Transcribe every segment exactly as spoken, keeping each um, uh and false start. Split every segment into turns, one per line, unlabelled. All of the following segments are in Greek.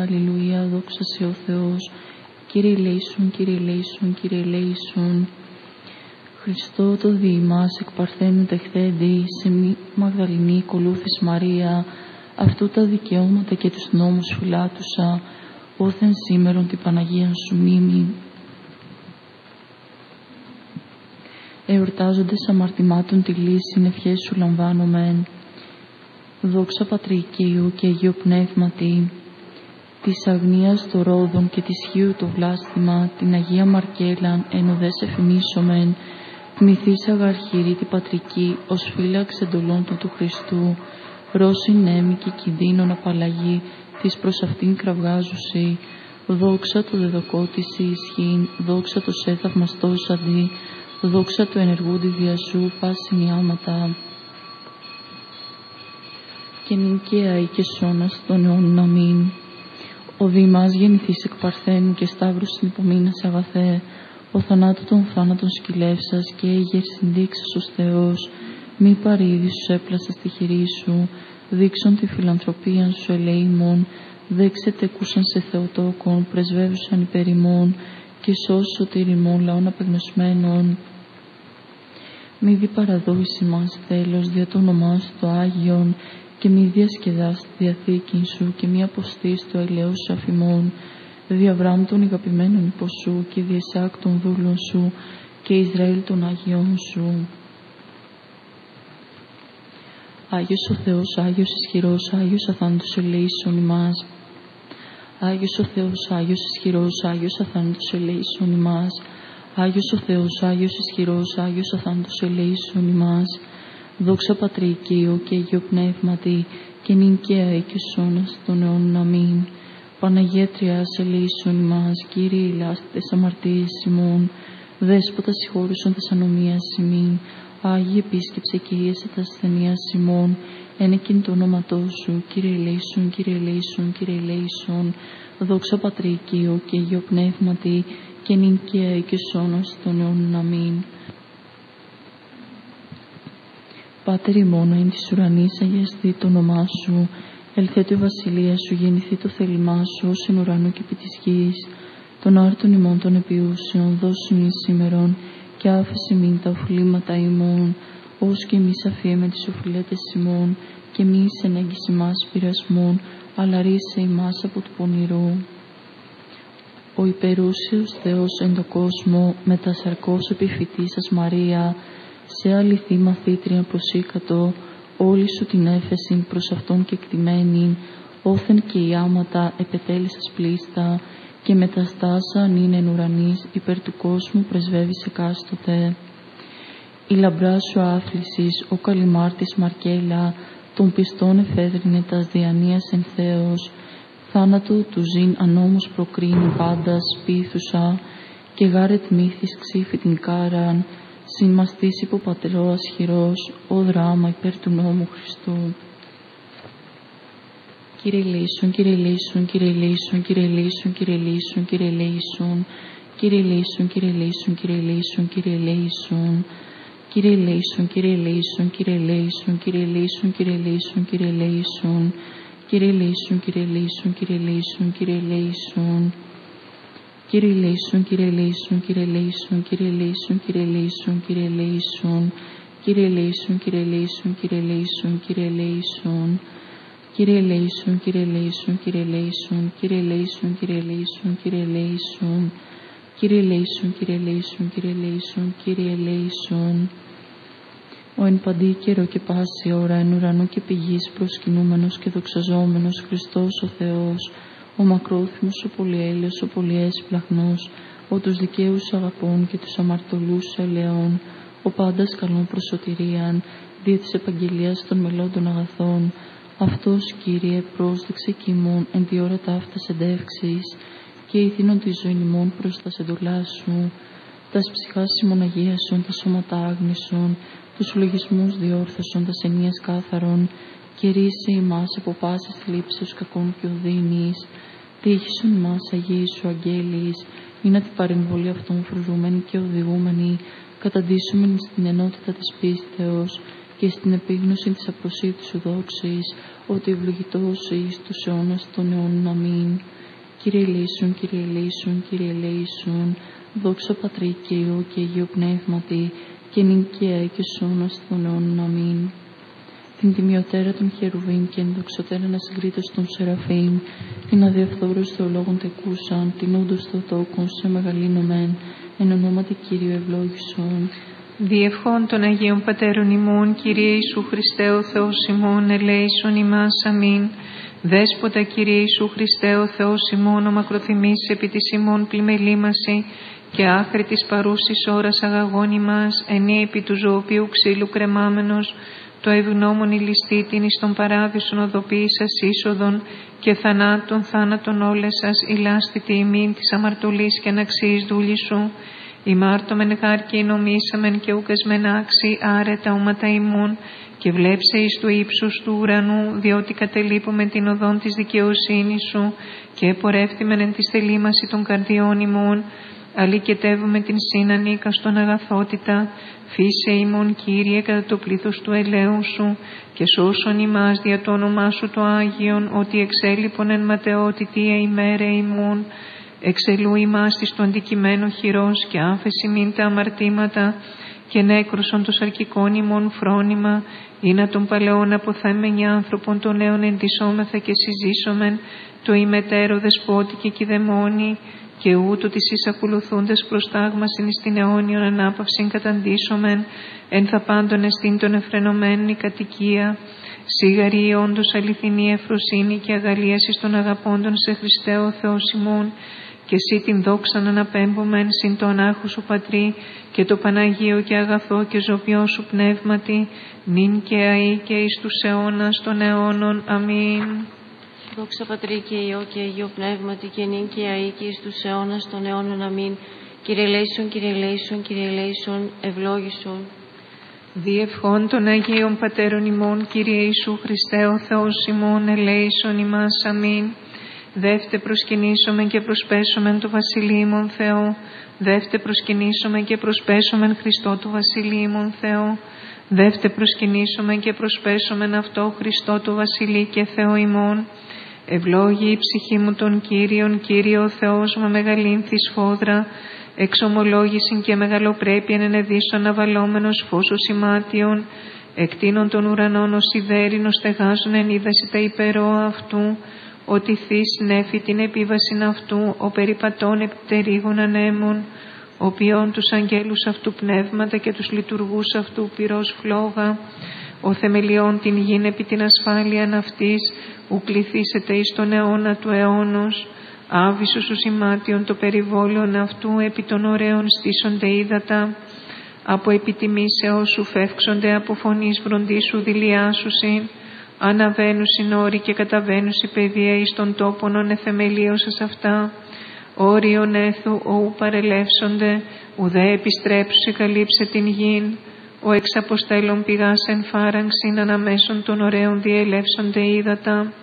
Αλληλουία, δόξα σε ο Θεός. Κύριε ελέησον, Κύριε ελέησον, Κύριε ελέησον. Χριστό το διημάς εκπαρθένου τεχθέντη, σε μη Μαγδαληνή ακολούθης Μαρία, αυτού τα δικαιώματα και τους νόμους φυλάτουσα, όθεν σήμερον την Παναγία σου μνήμη. Εορτάζοντες αμαρτημάτων τη λύση, ευχές σου λαμβάνομεν. Δόξα Πατρί και Υιού και Αγίου Πνεύματι, της αγνίας το ρόδον και της χείου το βλάστημα, την Αγία Μαρκέλαν εν ουδές εφημίσομεν, τμηθείς αγαρχηρή την πατρική, ως φύλαξ εντολών του Χριστού, ρώσιν νέμη και κινδύνων απαλλαγή, της προς αυτήν κραυγάζουσι, δόξα το δεδοκό της ισχύν, δόξα το σε θαυμαστός αντί, δόξα το ενεργούντι διασού πάσιν ιάματα. Και νυν και αεί και σώνας των αιώνων αμήν. Ο Δήμας γεννηθείς εκ Παρθένου και Σταύρου στην υπομείνας αγαθέ, ο θανάτου των θάνατων σκυλεύσας και έγερ συνδείξας ως Θεός, μη παρήδης σου έπλασες τη χειρή σου, δείξον τη φιλανθρωπία σου ελεήμων, δέξε τεκούσαν σε Θεοτόκον, πρεσβεύουσαν υπέρ ημών και σώσου σωτήρ ημών λαών απεγνωσμένων. Μη δι παραδόηση μας τέλος δια το όνομά σου το Άγιον, και μη διασκεδάς τη διαθήκη σου και μη αποστείς το ελαιός σου αφημών, δι' Αβραάμ των αγαπημένων υπό σου και δι' Ισαάκ των δούλων σου και Ισραήλ των Αγιών σου. Άγιος ο Θεός, Άγιος ισχυρός, Άγιος αθάνατος ελέησον ημάς. Άγιος ο Θεός, Άγιος ισχυρός, Άγιος αθάνατος ελέησον ημάς. Άγιος ο Θεός, Άγιος ισχυρός, Άγιος αθάνατος ελέησον ημάς. Δόξα Πατρί και Υιού και Αγίου Πνεύματι, και νυν και αεί και σώνας των αιώνων αμήν. Παναγία Τριάς ελέησον ημάς, Κύριε ηλάστη τες αμαρτίες ημών, Δέσποτα συγχώρησον τες ανομίας ημίν, Άγιε επίσκεψε και ίεσε τας ασθενείας ημών, ένεκειν το όνοματό σου, Κύριε ελέησον, Κύριε ελέησον, Κύριε ελέησον. Δόξα Πατρί και Υιού και Αγίου Πνεύματι, και νυν και αεί και σώνας των αιώνων αμήν. Πάτερ ημών εν της ουρανής, αγιαστεί το όνομά σου, ελθέτω η βασιλεία σου, γεννηθεί το θέλημά σου, ως εν ουρανό και επί της γης. Των άρτων ημών των επιούσεων, δώσουν εις σήμερον, και άφεση μην τα οφλήματα ημών, ως και εμείς αφιέμε τις οφειλέτες ημών, και μη εις ενέγγις ημάς πειρασμών, αλλά ρίσε ημάς από του πονηρού. Ο υπερούσιος Θεός εν το κόσμο, με τα σαρκός επιφυτίσας Μαρία, σε αληθή μαθήτρια προσήκατο, όλη σου την έφεσιν προς αυτόν και εκτιμένην, όθεν και οι άματα επετέλεσας πλήστα, και μεταστάσαν είναι εν ουρανής, υπέρ του κόσμου πρεσβεύεις εκάστοτε. Η λαμπρά σου άθλησης, ο καλυμάρτης Μαρκέλα, των πιστών εφέδρινε τας διανοίας εν Θεός, θάνατο του ζήν ανόμως προκρίνει πάντας πείθουσα, και γάρετ μύθις ξύφη την κάραν, συμμαστής υποπατρό ασχυρός, ο δράμα υπέρ του νόμου Χριστού. Κύριε ελέησον, Κύριε ελέησον, Κύριε ελέησον, Κύριε ελέησον, Κύριε ελέησον, Κύριε ελέησον, Κύριε ελέησον, Κύριε ελέησον, Κύριε ελέησον, Κύριε ελέησον, Κύριε ελέησον, Κύριε ελέησον, Κύριε ελέησον, Κύριε ελέησον, Κύριε ελέησον, Κύριε ελέησον, Κύριε ελέησον, Κύριε ελέησον, Κύριε ελέησον, Κύριε ελέησον. Κύριε ελέησον, Κύριε ελέησον, Κύριε ελέησον, Κύριε ελέησον, Κύριε ελέησον, Κύριε ελέησον, Κύριε ελέησον, Κύριε ελέησον, Κύριε ελέησον, Κύριε ελέησον, Κύριε ελέησον, Κύριε ελέησον, Κύριε ελέησον, Κύριε ελέησον, Κύριε ελέησον, Κύριε ελέησον, Κύριε ελέησον, Κύριε ελέησον, Κύριε ελέησον, Κύριε ελέησον. Ο εν παντή καιρό και πάση ώρα, εν ουρανού και πηγής προσκυνούμενος και δοξαζόμενος Χριστός ο Θεός, ο μακρόθυμος, ο πολυέλεος, ο πολυέσπλαχνος, ο τους δικαίους αγαπών και τους αμαρτωλούς ελαιών, ο πάντας καλών προς σωτηρίαν, δια της επαγγελίας των μελών αγαθών, αυτός, Κύριε, πρόσδεξε κι ημών εν τη ώρα ταύτας εντεύξεις, και ηθήνων τη ζωή ημών προς τα σεντολά σου, τας ψυχάς ημών αγίασον, τα σώματα άγνησον, τους λογισμούς διόρθωσον, τας ενίας κάθαρον, και ρίσε ημάς από πάσης θλίψεως κακών και οδύνης, τύχησον ημάς Αγίοι σου αγγέλης, ή να την παρεμβολή αυτών φρουρούμενη και οδηγούμενη, καταντήσομεν στην ενότητα της πίστεως, και στην επίγνωση της απροσίτης σου δόξης, ότι ευλογητός εις τους αιώνας των αιώνων. Αμήν. Κύριε ελέησον, Κύριε ελέησον, Κύριε ελέησον, δόξα Πατρί και Υιό και Αγίου Πνεύματι, και νυν και αεί και στους αιώνας των αιώνων. Αμήν. Την τιμιωτέρα των Χερουβίμ και ενδοξωτέρα ανασυγκρίτως των Σεραφείμ, την αδιαφθόρους θεολόγων τεκούσαν, την όντως θεοτόκον σε μεγαλύνομεν, εν ονόματι Κύριου ευλόγησον.
Διευχών των Αγίων Πατέρων ημών, Κύριε Ιησού Χριστέ ο Θεός ημών, ελέησον ημάς. Αμήν. Δέσποτα Κύριε Ιησού Χριστέ ο Θεός ημών, ο μακροθυμής επί της ημών πλημελήμαση και άχρη της παρούσης ώρας αγαγών ημάς, ενή επί του ζωοποιού ξύλου κρεμάμενος, το ευγνώμων ηλιστήτην εις τον παράδεισον οδοποίησας είσοδον και θανάτων θάνατον όλες σας, ηλάστητη ημίν της αμαρτωλής και αναξίης δούλη σου. Ημάρτωμεν γάρ και νομίσαμεν και ουκεσμεν άξι άρετα όματα ημών, και βλέψε εις του ύψους του ουρανού, διότι κατελείπουμε την οδόν της δικαιοσύνης σου και πορεύθυμεν εν τη θελήμαση των καρδιών ημών, αλικετεύουμε την σύνανίκα στον αγαθότητα. Φύσε ημών Κύριε κατά το πλήθος του ελέου σου και σώσον ημάς δια το όνομά σου το Άγιον, ότι εξέλιπον εν ματαιότητη ημέρε ημών. Εξελού ημάς της το αντικειμένο χειρός και άφεση μην τα αμαρτήματα και νέκρουσον το σαρκικών ημών φρόνημα, ή να των παλαιών αποθέμενοι άνθρωπον των νέων εντυσσόμεθα και συζήσομεν το ημετέρω δεσπότη και κηδεμόνι, και ούτω της εις ακολουθούντες προστάγμασιν εις την αιώνιον ανάπαυσιν καταντήσομεν, εν θα πάντων εστίν των εφρενωμένων η κατοικία. Σίγαρη όντως αληθινή ευφροσύνη και αγαλίαση των αγαπώντων σε Χριστέ ο Θεός ημών, και εσύ την δόξαν αναπέμπομεν συν το ανάρχο σου Πατρί και το Παναγίο και αγαθό και ζωπιό σου πνεύματι, νυν και αεί και εις τους αιώνας των αιώνων. Αμήν.
Δόξα Πατρί και Υιό και Αγίο Πνεύματι, και νυν και αεί και εις τους αιώνας των αιώνων. Αμήν. Κύριε ελέησον, Κύριε ελέησον, Κύριε ελέησον, ευλόγησον.
Διευχών των Αγίων Πατέρων ημών, Κύριε Ιησού Χριστέ ο Θεός ημών, ελέησον ημάς. Αμήν. Δεύτε προσκυνήσομεν και προσπέσομεν το Βασιλείμον Θεό. Δεύτε προσκυνήσομεν και προσπέσομεν Χριστό του Βασιλείμον Θεό. Δεύτε προσκυνήσομεν και προσπέσομεν αυτό Χριστό του Βασιλεί και Θεό ημών. Ευλόγη η ψυχή μου τον Κύριον, Κύριε ο Θεός με μεγαλύνθη σφόδρα, εξομολόγησιν και μεγαλοπρέπειαν ενεδίσσον αβαλόμενος φως σημάτιον, εκτείνων των ουρανών ως σιδέρινο στεγάζουν εν είδαση τα υπερόα αυτού, ότι θείς νέφη την επίβασιν αυτού, ο περιπατών επιτερίγων ανέμων, ο ποιών τους αγγέλους αυτού πνεύματα και τους λειτουργούς αυτού πυρός φλόγα, ο θεμελιών την γην επί την ασφάλειαν αυτής, ου κληθήσετε εις τον αιώνα του αιώνος, άβυσος ου σημάτιον το περιβόλαιον αυτού, επί των ωραίων στήσονται ύδατα, από επιτιμήσεως σου φεύξονται, από φωνής βροντίσου δηλιάσουσιν, αναβαίνουσιν όροι και καταβαίνουσι παιδεία εις των τόπων ον εθεμελίωσας αυτά, όριον έθου οου παρελεύσονται, ουδέ επιστρέψουσι καλύψε την γην, ο εξαποστέλων πηγάς εν φάραγξιν, αναμέσων των ωραίων διελεύσονται ύδατα.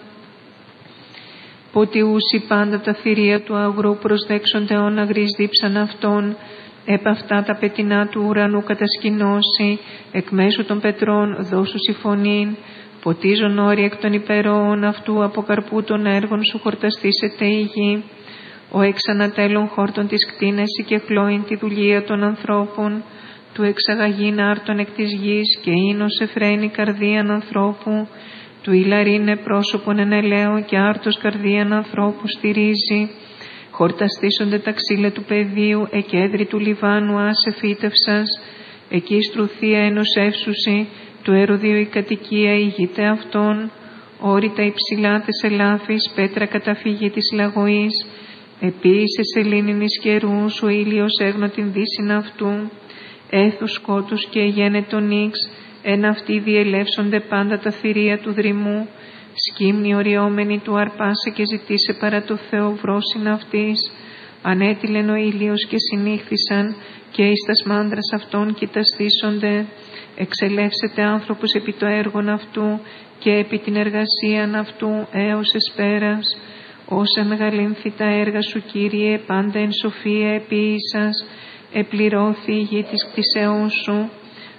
Ποτιούσι πάντα τα θηρία του αγρού προσδέξονται όν αγρής δίψαν αυτών, επ' αυτά τα πετεινά του ουρανού κατασκηνώσει, εκ μέσου των πετρών δώσουσι φωνήν, ποτίζον όροι εκ των υπερόων αυτού, από καρπού των έργων σου χορταστήσεται η γη. Ο εξανατέλων χόρτων της κτίνεση και χλώην τη δουλεία των ανθρώπων, του εξαγαγήν άρτων εκ της γης και ίνος εφραίνει καρδίαν ανθρώπου, του ηλαρίνε πρόσωπον εν ελαίο και άρτος καρδίαν ανθρώπου στηρίζει. Χορταστήσονται τα ξύλα του πεδίου, εκέδρη του Λιβάνου άσε φύτευσας, εκεί στρουθία ενός εύσουσι, του ερωδίου η κατοικία ηγείται αυτών, όρητα υψηλά τες ελάφης, πέτρα καταφύγη της λαγωής, επίησε σελήνην εις καιρούς, ο ήλιος έγνω την δύσιν αυτού, έθους σκότους και γένετον ίξ, εν αυτοί διελεύσονται πάντα τα θηρία του δρυμού, σκύμνη οριόμενη του αρπάσε και ζητήσε παρά το Θεό βρόσιν αυτής, ανέτειλεν ο ήλιος και συνήχθησαν και εις τας μάντρας αυτών κοιταστήσονται, εξελεύσεται άνθρωπος επί το έργον αυτού και επί την εργασίαν αυτού έως εσπέρας, όσα μεγαλύνθη τα έργα σου Κύριε, πάντα εν σοφία επίησας, επληρώθη η γη της κτησεώς σου.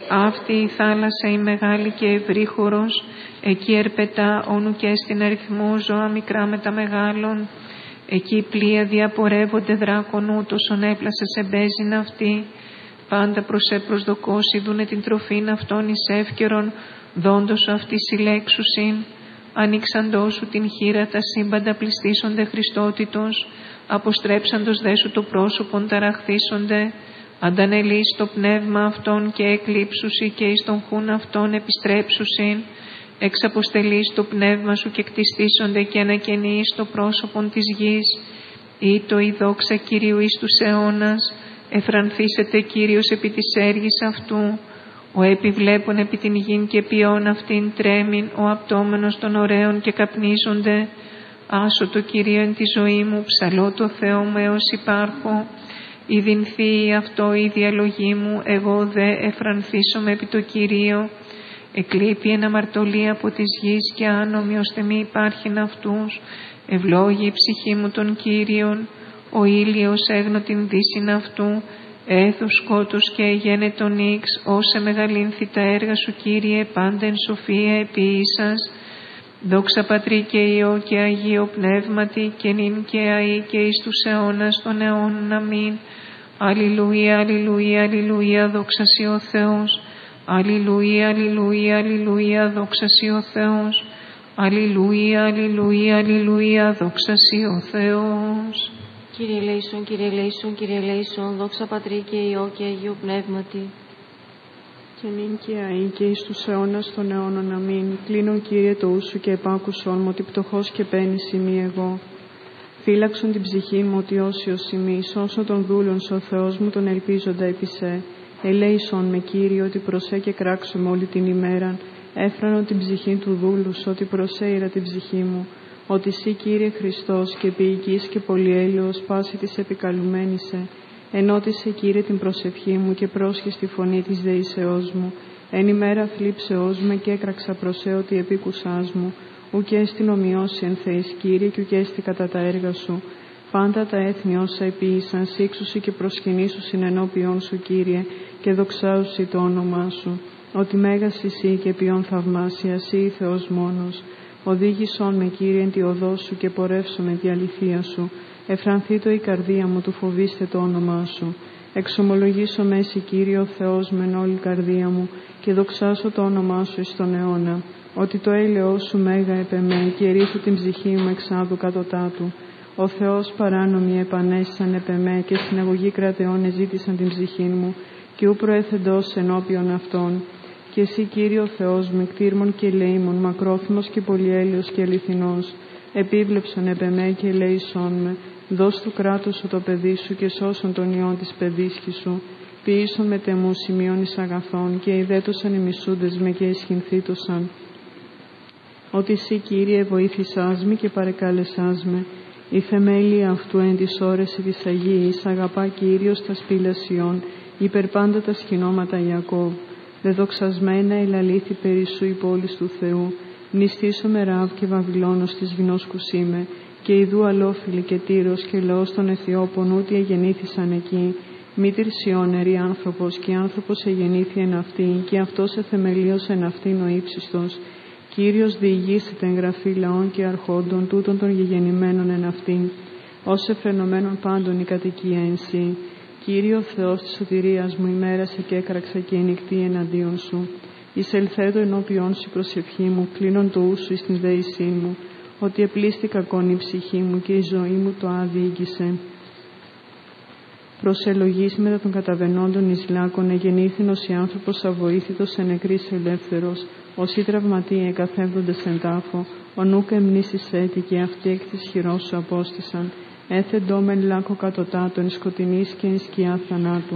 Αυτή η θάλασσα η μεγάλη και ευρύχωρος, εκεί ερπετά όνου και στην αριθμό ζώα μικρά με τα μεγάλων. Εκεί πλοία διαπορεύονται δράκων ούτως έπλασε σε μπέζιν αυτή. Πάντα προς επροσδοκώσει δούνε την τροφήν αυτών εις εύκαιρον, δόντος σου αυτή συλλέξουσιν. Ανοίξαντός σου την χείρα τα σύμπαντα πληστήσονται Χριστότητος, αποστρέψαντος δε σου το πρόσωπον ταραχθήσονται. Αντανελείς το πνεύμα αυτών και εκλείψουσι και εις τον χούν αυτών επιστρέψουσιν. Εξαποστελείς το πνεύμα σου και κτιστήσονται και ανακαινείς το πρόσωπον της γης. Ή το η δόξα Κυρίου εις τους αιώνας, εφρανθήσεται Κύριος επί της έργης αυτού. Ο επιβλέπων επί την γην και ποιόν αυτήν τρέμην, ο απτόμενος των ωραίων και καπνίζονται. Άσο το Κυρίο εν τη ζωή μου, ψαλώ το Θεό μου έως υπάρχω. Η δινθή αυτό η διαλογή μου, εγώ δε εφρανθήσομαι επί το Κυρίο. Εκλείπει εν αμαρτωλή από της γης και άνομοι ώστε μη υπάρχειν αυτούς. Ευλόγη η ψυχή μου των Κύριων, ο ήλιος έγνω την δύσιν αυτού. Έθος σκότος και εγένε τον ίξ, όσε μεγαλύνθη τα έργα σου Κύριε, πάντα εν σοφία επίησας. Δόξα Πατρί και Υιό και Αγίο Πνεύματι, και νυν και αεί και εις τους αιώνας των αιώνων. Αμήν. Αλληλούια, αλληλούια, αλληλούια, δόξα σοι ο Θεός. Αλληλούια, αλληλούια, αλληλούια, δόξα σοι ο Θεός. Αλληλούια, αλληλούια, αλληλούια, δόξα σοι ο Θεός.
Κύριε ελέησον, Κύριε ελέησον, Κύριε ελέησον, δόξα Πατρί και Υιό και Αγίου Πνεύματι.
Και νυν και αεί και εις τους αιώνας των αιώνων. Αμήν. Κλείνω Κύριε το ου σου και επάκουσον μου, ότι πτωχός και πένης ημί εγώ. Φύλαξον την ψυχή μου, ότι όσιος ημί, σώσον τον δούλον σου ο Θεός μου τον ελπίζοντα επί σε. Ελέησον με Κύριε, ότι προσέ και κράξομαι όλη την ημέραν. Έφρανον την ψυχή του δούλου σου, ότι προσέειρα την ψυχή μου. Ότι σύ Κύριε Χριστός και ποιητής και πολυέλεος πάση της επικαλουμένησε. Ενώτισε Κύριε την προσευχή μου και πρόσχε στη φωνή της δεήσεώς μου. Εν ημέρα θλίψεώς με και έκραξα προσέ ότι επίκουσάς μου. Ουκ έστι ομοιώσει εν Θεής Κύριε και ουκ έστι κατά τα έργα σου. Πάντα τα έθνη όσα επίησαν σύξουσι και προσκυνήσουσιν ενώπιον σου Κύριε και δοξάουσι το όνομά σου. Ότι μέγας εσύ και ποιον θαυμάσια εσύ Θεός μόνος. Οδήγησον με Κύριε εν τη οδό σου και πορεύσω με τη αληθεία σου. Εφρανθεί το η καρδία μου του φοβήστε το όνομά σου. Εξομολογήσω με εσύ Κύριε ο Θεός μεν όλη η καρδία μου και δοξάσω το όνομά σου εις τον αιώνα. Ότι το έλεος σου μέγα επεμέ και ερήθου την ψυχή μου εξάδου κατωτάτου. Ο Θεός παράνομοι επανέστησαν επεμέ και συναγωγή κρατεών ζήτησαν την ψυχή μου και ου προέθεντος ενώπιον αυτών. Και εσύ Κύριε ο Θεός μου κτήρμων και ελεήμων, μακρόθυμος και πολυέλεος και αληθινός, επίβλεψον επεμέ και ελέησόν με, δώσ' του κράτους σου το παιδί σου και σώσον τον ιόν της παιδίσκης σου, ποιήσον με τεμού σημείων εις αγαθών και ιδέτωσαν οι μισούντες με και εσχυνθήτωσαν. Ότι εσύ Κύριε βοήθησάς με και παρεκάλεσάς με, η θεμέλια αυτού εν της ώρεση της Αγίης, αγαπά Κύριος τα σπήλασιών, υπερπάντα τα σχηνώματα Ιακώβ. Δεδοξασμένα ελαλήθη περί σου η πόλης του Θεού, νηστήσομαι Ραβ και Βαβυλώνος της βινόσκους είμαι, και ιδού αλόφιλη και Τύρος και λαός των Αιθιώπων ούτι εγεννήθησαν εκεί, μήτηρ Σιών ερή άνθρωπος και άνθρωπος εγεννήθη εν αυτήν και αυτός εθεμελίωσε εν αυτήν ο ύψιστος. Κύριος διηγήσεται εν γραφή λαών και αρχόντων τούτων των γεγεννημένων εν αυτήν, ως εφρενωμένων πάντων η κατοικία εν σύ. Κύριο Θεός της σωτηρίας μου, ημέρασε και έκραξα και νυχτή εναντίον σου. Εισελθέτω ενώπιον σου η προσευχή μου, κλείνον το ου σου εις την δέησή μου, ότι επλήστη κακόν η ψυχή μου και η ζωή μου το άδιηγησε. Προσελογής μετά των καταβενόντων εις λάκων, εγεννήθην ως η άνθρωπος αβοήθητος εν νεκρής ελεύθερος, όσοι τραυματίε εκαθεύδοντες εν τάφο, ο νούκα εμνήσεις έτη και αυτοί εκ της χειρός σου απόστησαν. Έθεντο μεν λάκκο κατωτάτων, σκοτεινής και εν σκιά θανάτου.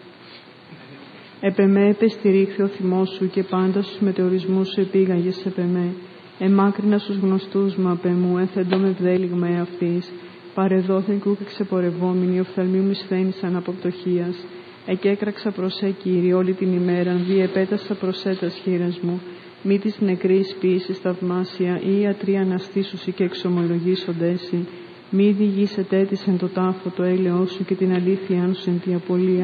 Επεμέ επεστηρίχθη ο θυμός σου και πάντα στους μετεωρισμούς σου επήγαγες επεμέ. Εμάκρινα στους γνωστούς μου απ' εμού, έθεντο με βδέλιγμα εαυτής. Παρεδόθεν κούκ εξεπορευόμενοι, οφθαλμοί μου σθένησαν από πτωχίας. Εκέκραξα προς σε Κύριε όλη την ημέραν, διεπέτασα προς σε τας χείρας μου. Μη της νεκρής ποιήσεις θαυμάσια, ή ιατροί αναστήσουσι και εξομολογήσοντέσι. Μη διηγήσετε της εν το τάφο το έλεος σου και την αλήθεια σου εν τη απολία.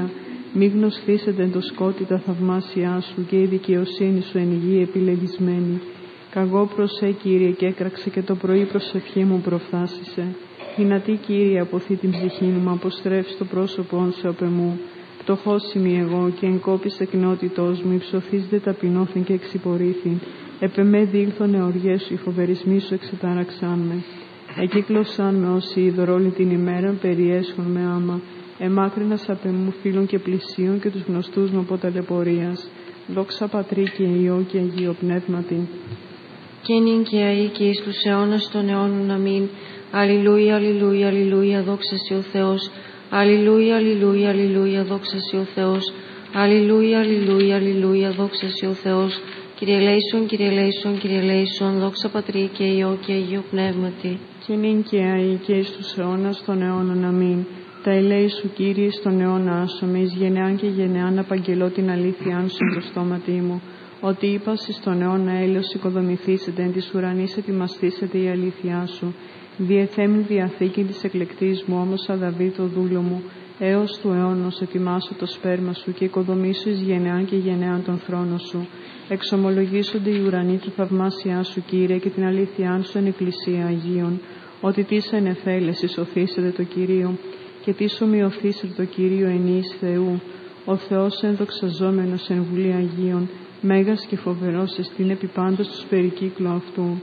Μη γνωσθήσετε εν το σκότη τα θαυμάσια σου και η δικαιοσύνη σου εν γη επιλεγισμένη. Καγώ προσέ, Κύριε, και έκραξε και το πρωί προσευχή μου προφθάσισε. Δυνατή, Κύριε, αποθεί την ψυχή μου, αποστρέψει το πρόσωπόν σου απ' εμού. Πτωχός είμαι εγώ και εγκόπης εκνότητός μου, υψωθείς δε ταπεινώθην και εξυπορήθην. Επ' εμέ διήλθον εωριές σου, οι φοβερισμοί σου εξετάραξαν με. Εκύκλωσαν με όσοι είδωρ όλη την ημέρα, περιέσχουν με άμα. Εμάκρυνας απ' εμού φίλων και πλησίων και τους γνωστούς μου από ταλαιπωρίας. Δόξα Πατρί και Υιό και Αγίο Πνεύματι.
Και νυν και αεί και εις τους αιώνας των αιώνων. Αμήν. Αλληλούια, αλληλούια, αλληλούια, δόξα σοι ο Θεός. Αλληλούια, αλληλούια, αλληλούια, δόξα σοι ο Θεός. Αλληλούια, αλληλούια, αλληλούια, δόξα σοι ο Θεός. Κύριε ελέησον, Κύριε ελέησον, Κύριε ελέησον, δόξα Πατρί και Υιό και Αγίο Πνεύματι.
Και νυν και αεί και εις τους αιώνας των αιώνων. Αμήν. Τα ελέη σου, Κύριε, στον αιώνα άσομαι, εις γενεάν και γενεάν απαγγελώ την αλήθειά σου στο στόματί μου. Ότι είπας εις τον αιώνα έλεος οικοδομηθήσετε, εν της ουρανής ετοιμαστήσετε η αλήθειά σου. Διεθέμην διαθήκη της εκλεκτής μου, όμως αδαβή το δούλο μου, έως του αιώνος ετοιμάσω το σπέρμα σου και οικοδομήσω εις γενεάν και γενεάν τον θρόνο σου. Εξομολογήσονται οι ουρανοί του θαυμάσια σου, Κύριε, και την αλήθειά σου εν εκκλησία Αγίων. Ότι τις ενεφέλες ισοθήσετε το Κυρίο και τις ομοιωθήσετε το Κύριο ενίης Θεού. Ο Θεός ενδοξαζόμενος εν βουλή Αγίων, μέγας και φοβερός εστίν επί πάντως τους περικύκλου αυτού.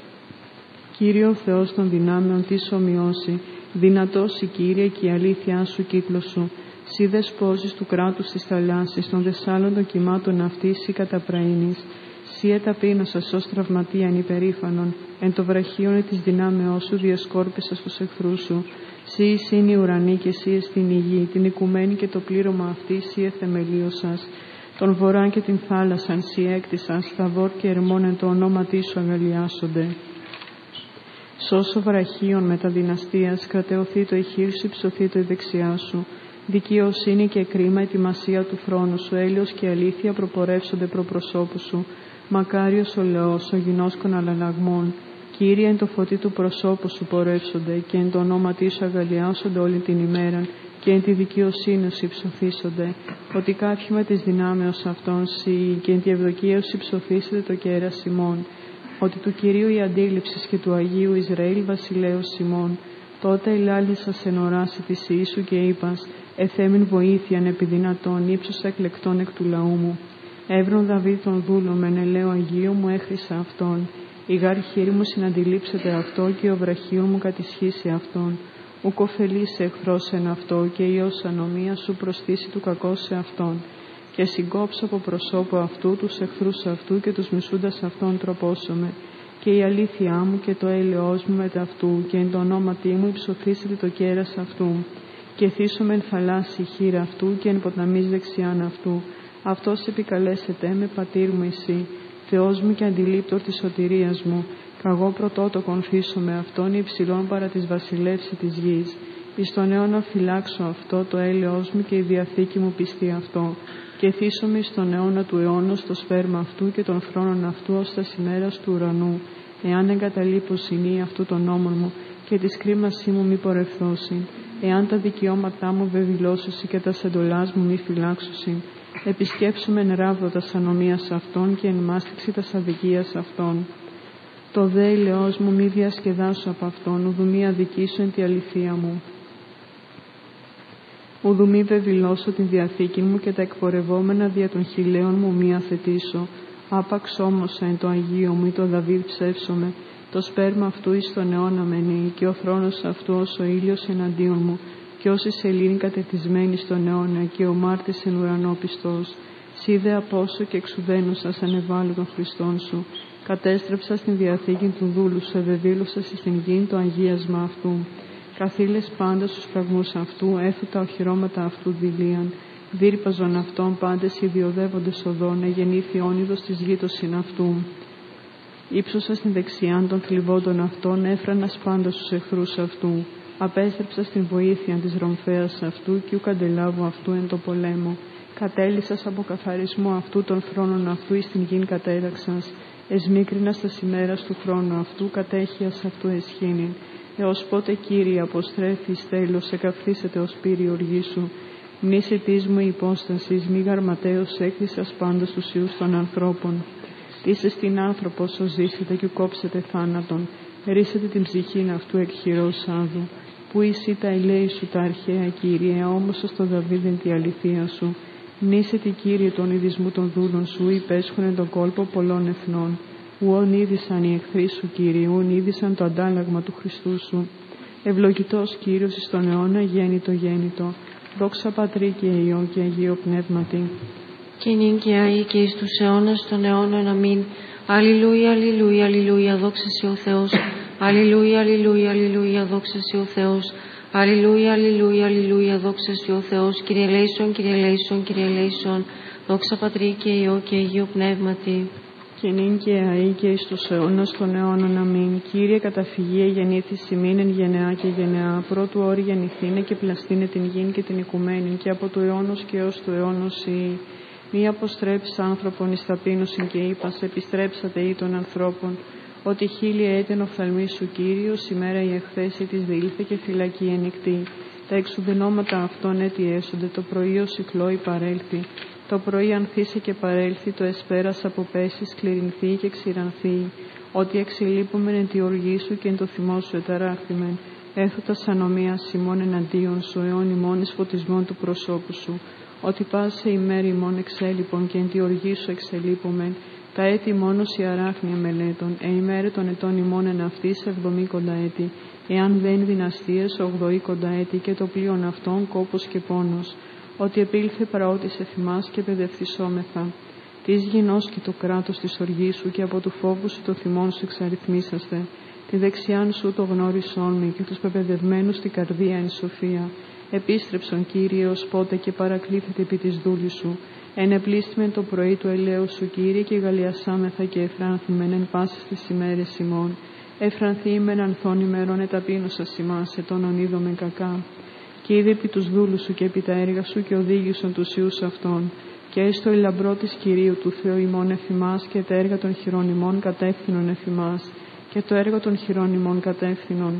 Κύριο Θεός των δυνάμεων της ομοιώσει, δυνατός η Κύριε και η αλήθειά σου κύκλο σου. Σύ δεσπόζεις του κράτους της θαλάσσης, των δεσάλων των κυμάτων αυτής σύ καταπραίνεις. Σύ εταπείνωσας ως τραυματίαν υπερήφανον, εν το βραχίον της δυνάμεώς σου διασκόρπισας τους εχθρούς σου. Σύ εισήν η ουρανή και σύ εστιν η γη, την οικουμένη και το πλήρωμα αυτή σύ εθεμελίωσας. Τον βορράν και την θάλασσαν σύ έκτισαν, σταβόρ και ερμών εν το ονόματί σου αγαλιάσονται. Σώσο βραχίων μεταδυναστίας, κρατεωθεί το ηχείρ σου, υψωθεί το η δεξιά σου. Δικαιοσύνη και κρίμα, ετοιμασία του θρόνου σου, έλεος και αλήθεια προπορεύσονται προπροσώπου σου. Μακάριος ο λαός, ο γινώσκων αλλαλαγμών. Κύριε, εν το φωτί του προσώπου σου πορεύσονται και εν το ονόματί σου αγαλιάσονται όλη την ημέρα και εν τη δικαιοσύνη σου υψωθήσονται. Ότι κάποιοι με τις δυνάμεως αυτών σύ και εν τη ευδοκία σου υψωθήσετε το κέρας ημών. Ότι του Κυρίου η αντίληψη και του Αγίου Ισραήλ βασιλέως ημών. Τότε ελάλησας εν οράση της Ιησού και είπας, εθέμην βοήθειαν επί δυνατών, ύψωσα εκλεκτών εκ του λαού μου. Εύρων Δαβίδ τον δούλο με ελαίο Αγίο μου έχρισα αυτόν. Η γάρ χείρη μου συναντιλήψεται αυτό και ο βραχίων μου κατησχύσει αυτόν. Ουκ ωφελείς εχθρός εν αυτό και Υιός ανομία σου προσθήσει του κακό σε αυτόν. Και συγκόψω από προσώπου αυτού τους εχθρούς αυτού και τους μισούντας αυτόν τροπόσομαι. Και η αλήθειά μου και το έλεος μου μετ' αυτού και εν το ονόματί μου υψωθήσετε το κέρας αυτού. Και θύσομαι εν θαλάσσι χείρα αυτού και εν ποταμής δεξιάν αυτού. Αυτός επικαλέσετε με πατήρ μου εσύ, Θεός μου και αντιλήπτορ της σωτηρίας μου. Καγώ πρωτότοκον θύσομαι αυτόν υψηλών παρά της βασιλεύση της γης. Εις τον αιώνα φυλάξω αυτό το έλεος μου και η διαθήκη μου πιστεί αυτό. Και θύσομαι εις τον αιώνα του αιώνος το σπέρμα αυτού και των θρόνων αυτού ως τα ημέρας του ουρανού. Εάν εγκαταλείπω συνή αυτού των νόμων μου και της κρίμασή μου μη πορευθώσει. Εάν τα δικαιώματά μου βεβηλώσουσι και τα εντολάς μου μη φυλάξουσι. Επισκέψουμε εν ράβδο τα ανομίας αυτών και εν μάστιξη τα αδικίας αυτών. Το δε ηλαιός μου μη διασκεδάσω από αυτόν, ουδου μη αδικήσω εν τη αληθεία μου. Ουδου μη βεβηλώσω την διαθήκη μου και τα εκπορευόμενα δια των χιλέων μου μη αθετήσω. Άπαξ όμως εν το Αγίο μου ή το Δαβίδ ψεύσομαι, το σπέρμα αυτού εις τον αιώνα μενεί και ο θρόνος αυτού ως ο ήλιος εναντίον μου και ως η σελήνη κατετισμένη στον αιώνα και ο μάρτης εν ουρανό πιστός. Σύ δε απόσω και εξουδένωσας ανεβάλλω των Χριστών σου. Κατέστρεψα στην διαθήκη του δούλου σου, ευεβήλωσας εις την γην το αγίασμα αυτού. Καθήλες πάντα στους φραγμούς αυτού, έθου τα οχυρώματα αυτού δηλίαν. Δίρπαζον αυτών πάντες ιδιοδεύοντες οδών, εγεννήθη όνειδος της γήτωσιν αυτού. Ήψωσα στην δεξιάν των θλιβόντων αυτών, έφρανας πάντα στους εχθρούς αυτού. Απέστρεψα στην βοήθεια της ρομφέας αυτού και ουκ αντελάβω αυτού εν το πολέμο. Κατέλυσας από καθαρισμό αυτού των θρόνων αυτού εις την γην κατέταξας. Εσμίκρινας τα ημέρας του χρόνου αυτού, κατέχειας αυτού εσχήνην. Έως πότε, Κύριε, αποστρέφεις τέλος, εκαυθήσετε ως πύρη οργή σου. Μνήσε της μου υπόστασης, μη γαρματέως έκθυσας πάντας τους ιούς των ανθρώπων. Είσαι στην άνθρωπος, ως ζήσετε και κόψετε θάνατον, ρίσετε την ψυχήν αυτού εκ χειρός άδου. Που εσύ τα ελέη σου τα αρχαία, Κύριε, όμως στο Δαβίδιν τη αληθεία σου. Μνήσε τη, Κύριε, τον ειδισμού των δούλων σου, υπέσχουνε τον κόλπο πολλών εθνών. Ουόν είδησαν οι εχθροί σου, Κύριε, ουόν είδησαν το αντάλλαγμα του Χριστού σου. Ευλογητός Κύριος εις τον αιώνα γέννητο γέννητο. Δόξα Πατρί και Υιό και Αγίο Πνεύματι.
Και νυν και αεί και εις τους αιώνας των αιώνων. Αμήν. Αλληλούια, αλληλούια, αλληλούια, δόξα σε ο Θεός. Αλληλούια, αλληλούια, αλληλούια, δόξα σε ο Θεός. Αλληλούια, αλληλούια, αλληλούια, δόξα σε ο Θεός. Κύριε ελέησον, Κύριε ελέησον, Κύριε ελέησον. Δόξα Πατρί και Υιό και Αγίο Πνεύματι.
Και νυν και αεί και εις τους αιώνας των αιώνων. Αμήν. Κύριε, καταφυγία γεννήθης ημίν εν γενεά και γενεά. Πρώτου όρη γεννηθήνε και πλαστήνε την γην και την οικουμένη, και από του αιώνος και ως του αιώνος η. Μη αποστρέψεις άνθρωπον εις ταπείνωσιν και είπας, επιστρέψατε ή των ανθρώπων. Ότι χίλια έτεν οφθαλμή σου, Κύριος, ημέρα η εχθέση της διήλθε και φυλακή ενικτή. Τα εξουδενώματα αυτών έτι έσονται, το πρωί ως κυκλώει παρέλθει. Το πρωί ανθίσει και παρέλθει, το εσπέρας αποπέσει, σκληρινθεί και ξηρανθεί. Ότι εξελείπομεν εν τη οργή σου και εν το θυμό σου εταράχθημεν. Έθωτας ανομίας ημών εναντίον σου, αιών ημών εις φωτισμών του προσώπου σου. Ότι πάσε ημέρη ημών εξέλιπων και εν τη οργή σου εξελείπομεν. Τα έτη μόνος η αράχνια μελέτων, ε ημέρε των ετών ημών εν αυτής εβδομήκοντα έτη. Εάν δεν δυναστείες ογδοήκοντα έτη και το πλοίον αυτών κόπος και πόνος. Ότι επήλθε παραότης εφημάς και παιδευθυσόμεθα. Της γινός και το κράτος της οργής σου και από του φόβου σου το θυμόν σου εξαριθμίσαστε. Τη δεξιάν σου το γνώρισόν με και τους πεπαιδευμένους την καρδία εν σοφία. Επίστρεψον, Κύριε, ως πότε και παρακλήθετε επί της δούλης σου. Ενεπλήστημεν το πρωί του ελαίου σου, Κύριε, και γαλιασάμεθα και εφράνθημεν εν πάσης τις ημέρες ημών. Εφρανθήμεν ανθών ημερών εταπείνωσας ημάς, ετών ονείδομεν κακά. Και είδε επί τους δούλους σου και επί τα έργα σου και οδήγησον τους ιούς αυτών. Και έστω η λαμπρό της Κυρίου του Θεού ημών εφημάς και τα έργα των χειρών ημών κατεύθυνον εφημάς. Και το έργο των χειρών ημών κατεύθυνον.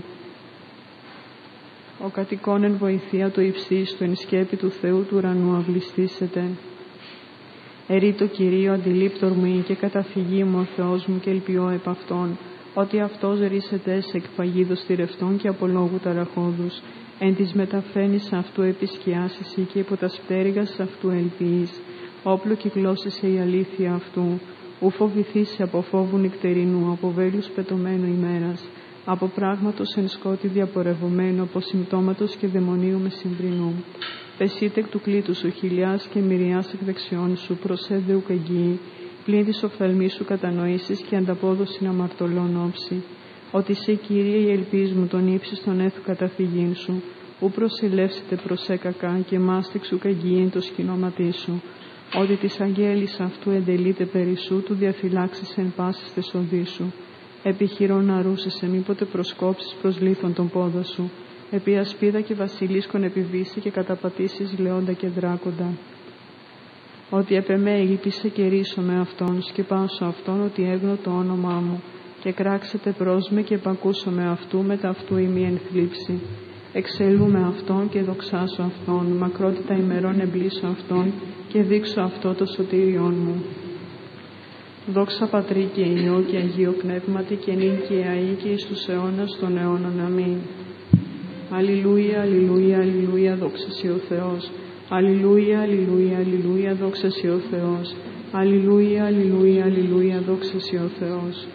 Ο κατοικών εν βοηθεία του υψίστου εν σκέπη του Θεού του ουρανού αυλιστήσετε. Ερεί το Κυρίο αντιλήπτορ μου ή και καταφυγή μου ο Θεός μου και ελπιώ επ' αυτόν, ότι αυτός ρίσεται σε εκπαγίδος θηρευτών και από λόγου ταραχώδους. Εν της μεταφαίνης αυτού επισκιάς εσύ και υπό τα σπτέρυγας αυτού ελπίης. Όπλο κυκλώσισε η αλήθεια αυτού. Ου φοβηθήσει από φόβου νυχτερινού, από βέλους πετωμένου ημέρας. Από πράγματος εν σκότη διαπορευωμένου, από συμπτώματος και δαιμονίου μεσημβρινού. Πεσείτε εκ του κλήτου σου χιλιάς και μυριάς εκ δεξιών σου, προσέδε ουκ εγγύη, πλην της οφθαλμής σου κατανοήσεις και ανταπόδοσιν αμαρτωλών όψη. Ότι σε, Κύριε, η ελπίς μου τον ύψιστον έθου καταφυγήν σου, ου προσελεύσετε προσέ κακά και μάστηξ ουκ εγγύη το σκηνώματί σου. Ότι της αγγέλης αυτού εντελείται περισσού, του διαφυλάξεις εν πάσης τες οδείς σου. Επιχειρώ να ρούσεσαι, μήποτε προσκόψεις προς λίθον τον πόδα σου. Επί ασπίδα και βασιλίσκον επιβήσει και καταπατήσεις λεόντα και δράκοντα. Ότι επ' εμέ ήλπισε και ρίσω με αυτόν, σκεπάσω αυτόν ότι έγνω το όνομά μου. Και κράξετε προς με και επακούσω με αυτού, μετά αυτού η μη ενθλίψη. Εξελού με αυτόν και δοξάσω αυτόν, μακρότητα ημερών εμπλήσω αυτόν και δείξω αυτό το σωτήριόν μου. Δόξα Πατρί και Υιό και Αγίο Πνεύματι και νυν και αεί και εις τους αιώνας των αιώνων. Αμήν. Αλληλούια, αλληλούια, αλληλούια, δόξα σε ο Θεός. Αλληλούια, αλληλούια, αλληλούια, δόξα σε ο Θεός. Αλληλούια, αλληλούια, αλληλούια, δόξα σε ο Θεός.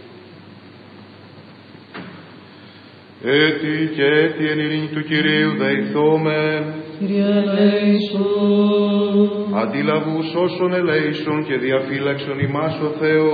Έτι και έτι εν ειρήνη του Κυρίου δεηθόμεν.
Κύριε ελέησον.
Αντιλαβούς όσων ελέησον και διαφύλαξον ημάς ο Θεός.